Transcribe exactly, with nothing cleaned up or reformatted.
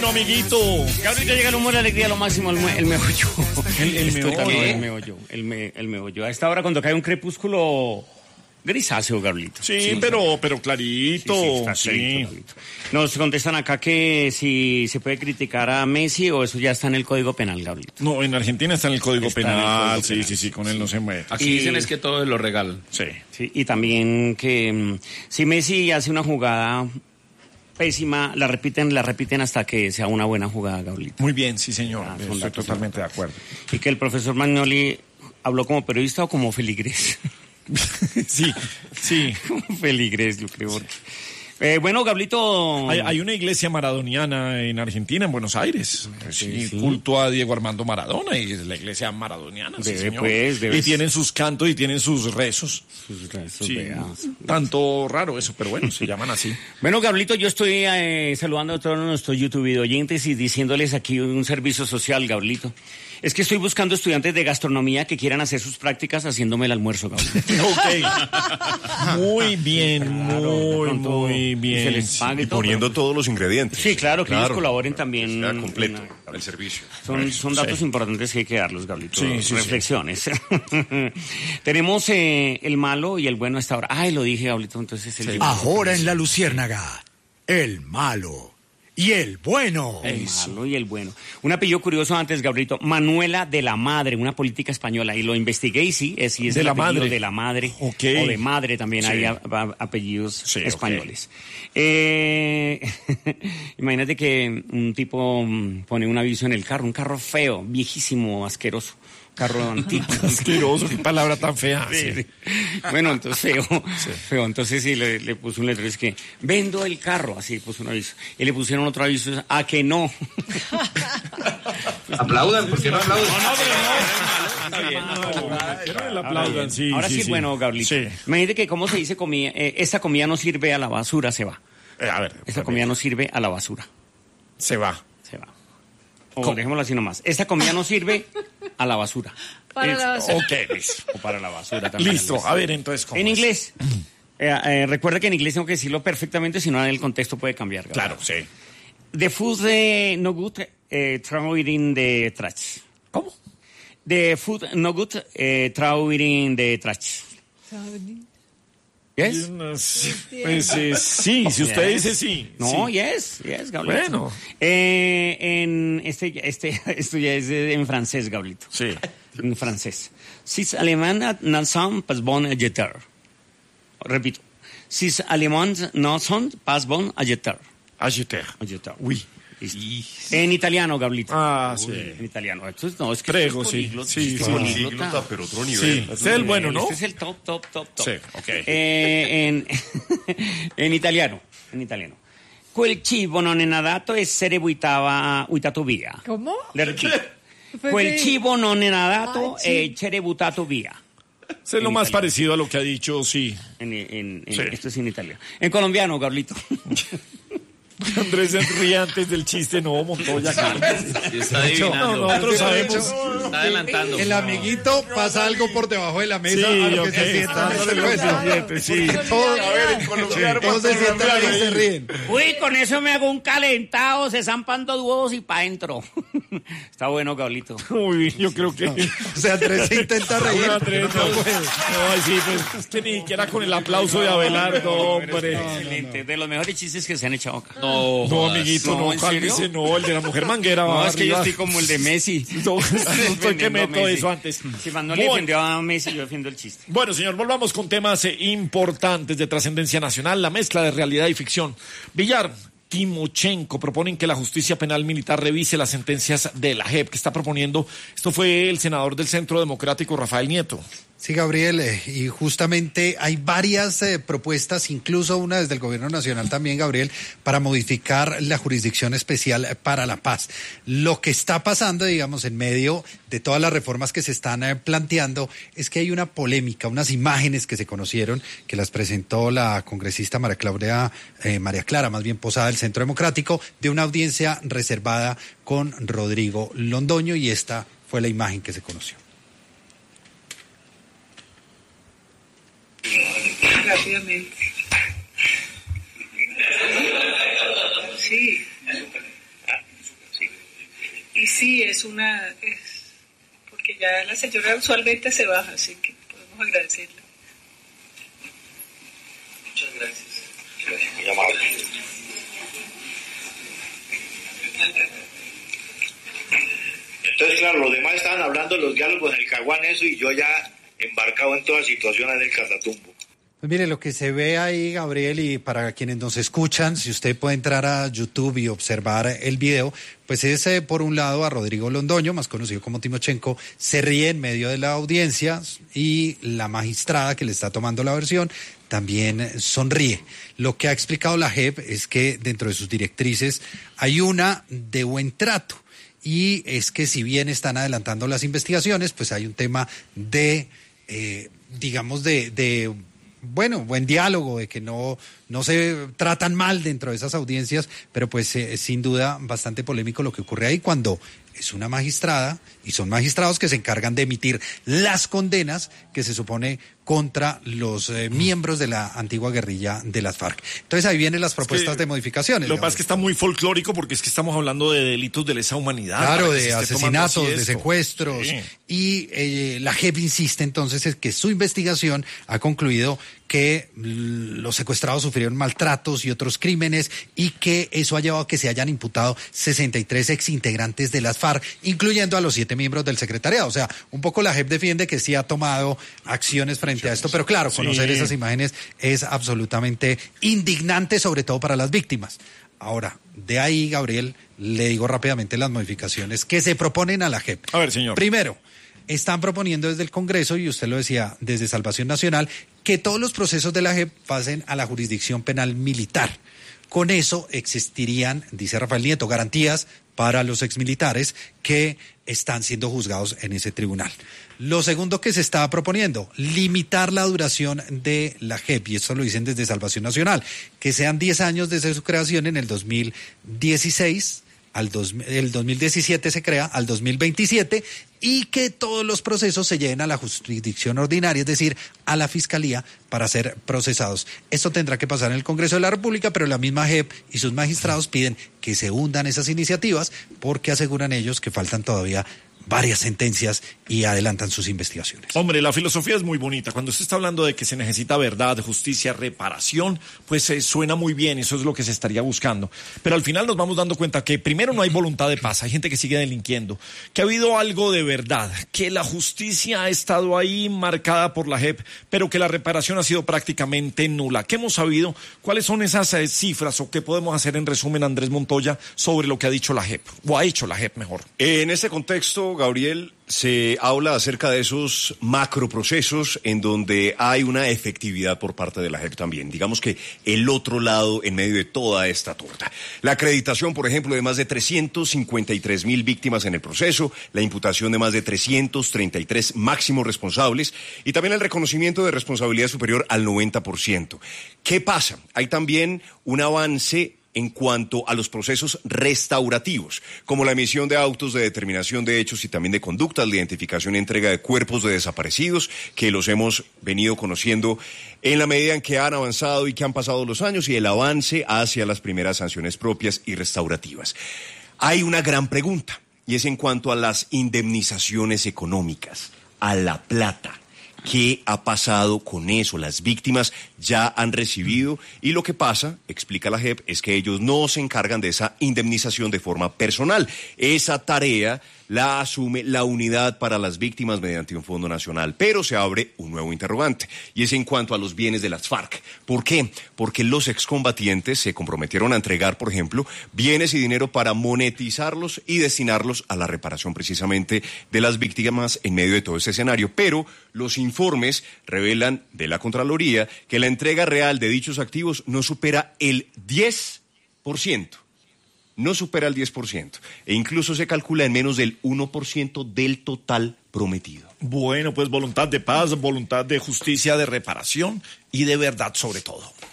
No, amiguito. Ahorita llega el humor, la alegría, lo máximo, el, me, el meollo. El, el meollo. El meollo, el, me, el meollo. A esta hora cuando cae un crepúsculo grisáceo, Gabrielito. Sí, sí, pero, pero clarito. Sí, sí, está sí. clarito, clarito. Nos contestan acá que si se puede criticar a Messi o eso ya está en el Código Penal, Gabrielito. No, en Argentina está en el Código Está en el Penal. Código Sí, Penal. sí, sí, con él no se mueve. Aquí Y- dicen es que todo lo regalan. Sí. Sí, y también que mm, si Messi hace una jugada pésima, la repiten, la repiten hasta que sea una buena jugada, Gabrielito. Muy bien, sí, señor. Ah, son Estoy datos totalmente de acuerdo. Y que el profesor Magnoli habló como periodista o como feligrés. Sí, sí. Como feligrés, yo creo. porque- Eh, bueno, Gablito. Hay, hay una iglesia maradoniana en Argentina, en Buenos Aires. Sí, sí. culto a Diego Armando Maradona y es la iglesia maradoniana. Sí, Debe, señor. pues, debe y ser. tienen sus cantos y tienen sus rezos. Sus rezos, Sí, vea. tanto raro eso, pero bueno, se llaman así. Bueno, Gablito, yo estoy eh, saludando a todos nuestros YouTube oyentes y diciéndoles aquí un servicio social, Gablito. Es que estoy buscando estudiantes de gastronomía que quieran hacer sus prácticas haciéndome el almuerzo, Gablito. Ok. Muy bien, Claro, de muy, pronto, muy y bien. se les Sí. pague Y todo, poniendo pero- todos los ingredientes. Sí, claro, que ellos Claro. colaboren también. Sea completo en- el servicio. Son, son datos Sí. importantes que hay que darlos, Gablito. Sí, sí, sí. Reflexiones. Tenemos eh, el malo y el bueno a esta hora. Ay, lo dije, Gablito, entonces el dibujo. Ahora en La Luciérnaga, el malo y el bueno. El malo y el bueno. Un apellido curioso antes, Gabrielito. Manuela de la Madre, una política española. Y lo investigué y sí, es, sí es De el la apellido Madre. de la Madre. Ok. O de Madre también Sí. hay a- a- apellidos Sí, ok. españoles. Eh, imagínate que un tipo mm, pone un aviso en el carro, un carro feo, viejísimo, asqueroso. Carro antiguo. Asqueroso, qué palabra tan fea. Sí, Sí. sí. Bueno, entonces feo, feo. Entonces sí, le, le puso un letrero, es que vendo el carro, así puso un aviso. Y le pusieron otro aviso, a que no. Aplaudan, ¿por qué no aplauden? Que no le aplaudan, sí, Ahora sí, sí. bueno, Gablito. Sí. Imagínate que cómo se dice comida, eh, esta comida no sirve a la basura, se va. Eh, a ver, Esta comida no sirve a la basura, se va. se va. O ¿Cómo? dejémoslo así nomás. Esta comida no sirve a la basura. Para la basura. Ok, listo. O para la basura también. Listo, a ver, entonces, ¿cómo En es? inglés. Eh, eh, recuerda que en inglés tengo que decirlo perfectamente, si no en el contexto puede cambiar. Gabriel. Claro, sí. The food eh, no good, eh, throw it in the trash. ¿Cómo? The food no good, eh, throw it in the trash. Yes? No sé, pues, eh, sí, si usted Yes. dice sí. No, sí. yes, yes, Gablito. Bueno. Eh, en este, este, esto ya es en francés, Gablito. Sí. En francés. Sis alemán no son pas bon à jeter. Repito. Sis alemán no son pas bon à jeter. Ajeter. A jeter. Uy. Listo. En italiano, Gablito. Ah, sí. En italiano. Esto es- no, es que Prego, esto es sí. políglota, Sí, esto es sí. políglota. Políglota, pero otro nivel. Sí, este es el bueno, ¿no? Este es el top, top, top, top. Sí, ok. Eh, en, en italiano, en italiano. Quel cibo non è nadato essere buttava, buttato via. ¿Cómo? Le repito. Fue Quel que- cibo non è nadato Ay, sí. essere buttato via. Eso es lo En más italiano. parecido a lo que ha dicho, sí. En, en- en- Sí. Esto es en italiano. En colombiano, Gablito. Andrés se ríe antes del chiste, no, Montoya. Y está No, adivinando. nosotros sabemos. Está adelantando. El amiguito pasa algo por debajo de la mesa Sí, a lo que ok, se sientan dándole en los el cerveza. billetes, sí. Todos, A ver, en colombiano, todos se sientan ahí y se ríen. Uy, con eso me hago un calentado, se zampan dos huevos y pa' adentro. Está bueno, Gablito. Uy, yo creo que. O sea, Andrés se intenta reír. Una, tres, pero no dos. puede. Ay, sí, pues es que ni siquiera con el aplauso de Abelardo, hombre. Excelente, de los mejores chistes que se han echado acá. No, No, amiguito, No, no, ¿en cálmese, serio? no, el de la mujer manguera va No, es que yo arriba. estoy como el de Messi. No, no estoy que Defendiendo a meto Messi. eso antes. Si Manuel le Bueno. defendió a Messi, yo defiendo el chiste. Bueno, señor, volvamos con temas eh, importantes de trascendencia nacional, la mezcla de realidad y ficción. Villar, Timochenko proponen que la justicia penal militar revise las sentencias de la J E P. ¿Qué está proponiendo? Esto fue el senador del Centro Democrático, Rafael Nieto. Sí, Gabriel, eh, y justamente hay varias eh, propuestas, incluso una desde el Gobierno Nacional también, Gabriel, para modificar la Jurisdicción Especial para la Paz. Lo que está pasando, digamos, en medio de todas las reformas que se están eh, planteando, es que hay una polémica, unas imágenes que se conocieron, que las presentó la congresista María Claudia, eh, María Clara, más bien Posada del Centro Democrático, de una audiencia reservada con Rodrigo Londoño, y esta fue la imagen que se conoció. Rápidamente. Sí. sí, es una... Es, porque ya la señora usualmente se baja, así que podemos agradecerle. Muchas gracias. Gracias, muy amable. Entonces, claro, los demás estaban hablando de los diálogos en el Caguán, eso, y yo ya embarcado en toda situación en el Catatumbo. Pues mire, lo que se ve ahí, Gabriel, y para quienes nos escuchan, si usted puede entrar a YouTube y observar el video, pues es, eh, por un lado, a Rodrigo Londoño, más conocido como Timochenko, se ríe en medio de la audiencia, y la magistrada que le está tomando la versión también sonríe. Lo que ha explicado la J E P es que dentro de sus directrices hay una de buen trato, y es que si bien están adelantando las investigaciones, pues hay un tema de, eh, digamos, de... de bueno, buen diálogo, de que no, no se tratan mal dentro de esas audiencias, pero pues eh, sin duda bastante polémico lo que ocurre ahí cuando es una magistrada y son magistrados que se encargan de emitir las condenas que se supone contra los eh, miembros de la antigua guerrilla de las FARC. Entonces ahí vienen las propuestas es que de modificaciones. Lo que pasa es que está muy folclórico porque es que estamos hablando de delitos de lesa humanidad. Claro, de asesinatos, de secuestros. Sí. Y eh, la J E P insiste entonces en que su investigación ha concluido que los secuestrados sufrieron maltratos y otros crímenes, y que eso ha llevado a que se hayan imputado sesenta y tres exintegrantes de las FARC, incluyendo a los siete miembros del secretariado. O sea, un poco la J E P defiende que sí ha tomado acciones frente a esto, pero claro, conocer sí. esas imágenes es absolutamente indignante, sobre todo para las víctimas. Ahora, de ahí, Gabriel, le digo rápidamente las modificaciones que se proponen a la J E P. A ver, señor. Primero, están proponiendo desde el Congreso, y usted lo decía, desde Salvación Nacional, que todos los procesos de la J E P pasen a la jurisdicción penal militar. Con eso existirían, dice Rafael Nieto, garantías para los exmilitares que están siendo juzgados en ese tribunal. Lo segundo que se está proponiendo, limitar la duración de la J E P, y esto lo dicen desde Salvación Nacional, que sean diez años desde su creación en el dos mil dieciséis, al dos, el dos mil diecisiete se crea, al dos mil veintisiete, y que todos los procesos se lleven a la jurisdicción ordinaria, es decir, a la Fiscalía, para ser procesados. Esto tendrá que pasar en el Congreso de la República, pero la misma J E P y sus magistrados piden que se hundan esas iniciativas, porque aseguran ellos que faltan todavía varias sentencias y adelantan sus investigaciones. Hombre, la filosofía es muy bonita. Cuando usted está hablando de que se necesita verdad, justicia, reparación, pues eh, suena muy bien, eso es lo que se estaría buscando. Pero al final nos vamos dando cuenta que primero no hay voluntad de paz, hay gente que sigue delinquiendo, que ha habido algo de verdad, que la justicia ha estado ahí marcada por la J E P, pero que la reparación ha sido prácticamente nula. ¿Qué hemos sabido? ¿Cuáles son esas eh, cifras o qué podemos hacer en resumen, Andrés Montoya, sobre lo que ha dicho la J E P, o ha hecho la J E P mejor? En ese contexto, Gabriel, se habla acerca de esos macroprocesos en donde hay una efectividad por parte de la J E P también. Digamos que el otro lado en medio de toda esta torta. La acreditación, por ejemplo, de más de trescientos cincuenta y tres mil víctimas en el proceso, la imputación de más de trescientos treinta y tres máximos responsables y también el reconocimiento de responsabilidad superior al noventa por ciento. ¿Qué pasa? Hay también un avance en cuanto a los procesos restaurativos, como la emisión de autos de determinación de hechos y también de conductas, la identificación y entrega de cuerpos de desaparecidos, que los hemos venido conociendo en la medida en que han avanzado y que han pasado los años, y el avance hacia las primeras sanciones propias y restaurativas. Hay una gran pregunta, y es en cuanto a las indemnizaciones económicas, a la plata. ¿Qué ha pasado con eso? Las víctimas ya han recibido, y lo que pasa, explica la J E P, es que ellos no se encargan de esa indemnización de forma personal. Esa tarea la asume la Unidad para las Víctimas mediante un fondo nacional. Pero se abre un nuevo interrogante, y es en cuanto a los bienes de las FARC. ¿Por qué? Porque los excombatientes se comprometieron a entregar, por ejemplo, bienes y dinero para monetizarlos y destinarlos a la reparación precisamente de las víctimas en medio de todo ese escenario. Pero los informes revelan de la Contraloría que la entrega real de dichos activos no supera el diez por ciento. No supera el diez por ciento. E incluso se calcula en menos del uno por ciento del total prometido. Bueno, pues voluntad de paz, voluntad de justicia, de reparación y de verdad sobre todo.